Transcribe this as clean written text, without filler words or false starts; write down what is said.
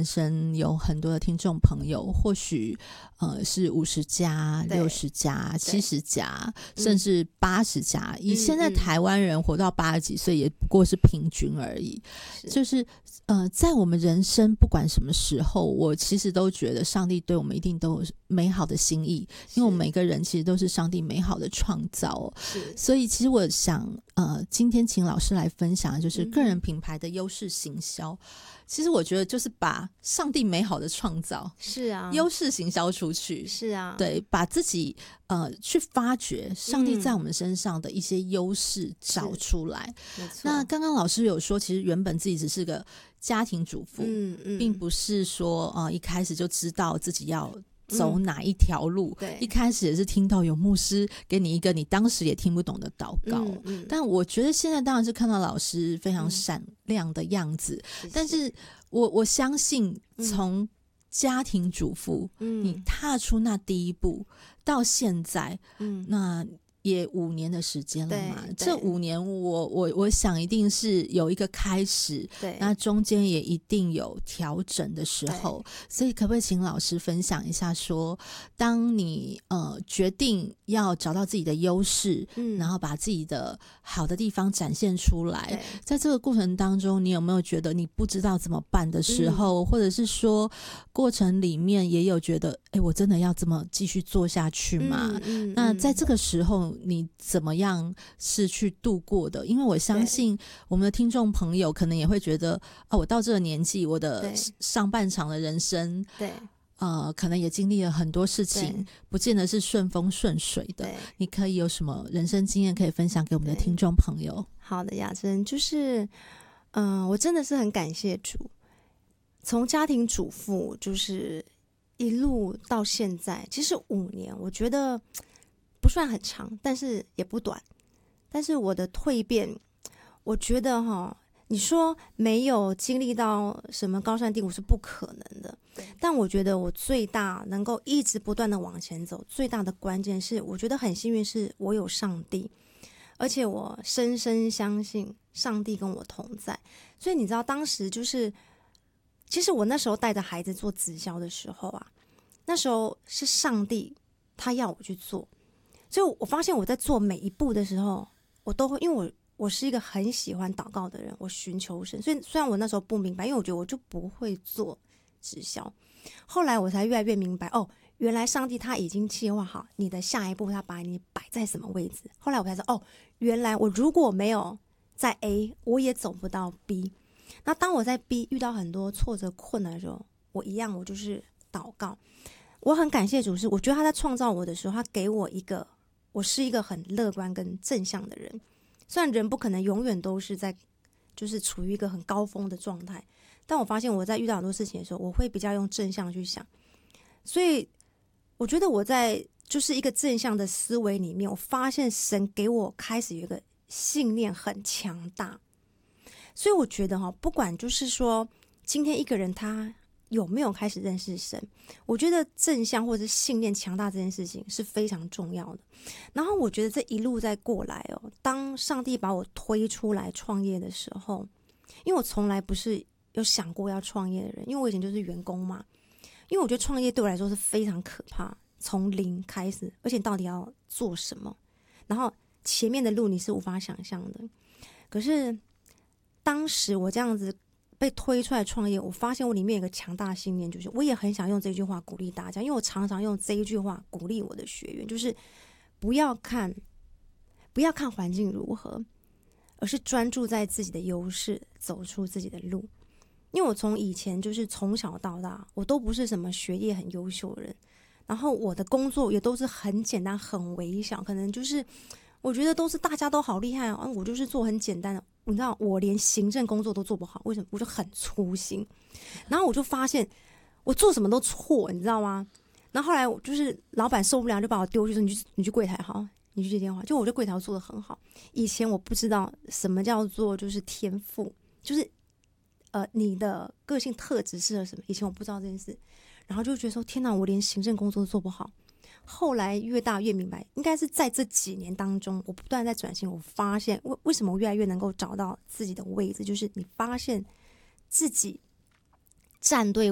人生有很多的听众朋友，或许是50加、60加、70加，甚至80加。以现在台湾人活到80几岁，也不过是平均而已。就是在我们人生不管什么时候，我其实都觉得上帝对我们一定都有美好的心意，因为我们每个人其实都是上帝美好的创造。所以其实我想今天请老师来分享的就是个人品牌的优势行销。其实我觉得就是把上帝美好的创造是啊优势行销出去， 是啊， 对，把自己去发掘上帝在我们身上的一些优势找出来。那刚刚老师有说，其实原本自己只是个家庭主妇，并不是说一开始就知道自己要走哪一条路，一开始也是听到有牧师给你一个你当时也听不懂的祷告，但我觉得现在当然是看到老师非常闪亮的样子，但是我相信从家庭主妇你踏出那第一步到现在，那也5年的时间了嘛，这5年我想一定是有一个开始，那中间也一定有调整的时候，所以可不可以请老师分享一下说，当你决定要找到自己的优势，然后把自己的好的地方展现出来，在这个过程当中你有没有觉得你不知道怎么办的时候，或者是说过程里面也有觉得我真的要这么继续做下去吗？那在这个时候你怎么样是去度过的？因为我相信我们的听众朋友可能也会觉得我到这个年纪，我的上半场的人生可能也经历了很多事情，不见得是顺风顺水的。你可以有什么人生经验可以分享给我们的听众朋友？ 好的，雅珍，就是我真的是很感谢主，从家庭主妇就是一路到现在，其实5年我觉得不算很长，但是也不短。但是我的蜕变，我觉得你说没有经历到什么高山低谷是不可能的，但我觉得我最大能够一直不断的往前走，最大的关键是我觉得很幸运是我有上帝，而且我深深相信上帝跟我同在。所以你知道当时就是其实我那时候带着孩子做直销的时候啊，那时候是上帝他要我去做，所以我发现我在做每一步的时候，我都会，因为我是一个很喜欢祷告的人，我寻求神，所以虽然我那时候不明白，因为我觉得我就不会做直销，后来我才越来越明白，原来上帝他已经计划好你的下一步，他把你摆在什么位置。后来我才知道，原来我如果没有在 A， 我也走不到 B。那当我在 B 遇到很多挫折困难的时候，我就是祷告。我很感谢主，是我觉得他在创造我的时候，他给我我是一个很乐观跟正向的人。虽然人不可能永远都是就是处于一个很高峰的状态，但我发现我在遇到很多事情的时候，我会比较用正向去想。所以我觉得我在就是一个正向的思维里面，我发现神给我开始有一个信念很强大。所以我觉得不管就是说今天一个人他有没有开始认识神，我觉得正向或者是信念强大这件事情是非常重要的。然后我觉得这一路再过来当上帝把我推出来创业的时候，因为我从来不是有想过要创业的人，因为我以前就是员工嘛。因为我觉得创业对我来说是非常可怕，从零开始，而且到底要做什么，然后前面的路你是无法想象的。可是当时我这样子被推出来创业，我发现我里面有一个强大的信念，就是我也很想用这句话鼓励大家，因为我常常用这一句话鼓励我的学员，就是不要看环境如何，而是专注在自己的优势，走出自己的路。因为我从以前就是从小到大，我都不是什么学业很优秀的人，然后我的工作也都是很简单很微小，可能就是我觉得都是大家都好厉害我就是做很简单的，你知道我连行政工作都做不好，为什么？我就很粗心，然后我就发现我做什么都错，你知道吗？然后后来就是老板受不了，就把我丢去说你去柜台好，你去接电话。就我在柜台做得很好，以前我不知道什么叫做就是天赋，就是你的个性特质适合什么，以前我不知道这件事，然后就觉得说天哪，我连行政工作都做不好。后来越大越明白，应该是在这几年当中，我不断在转型，我发现为什么我越来越能够找到自己的位置，就是你发现自己站对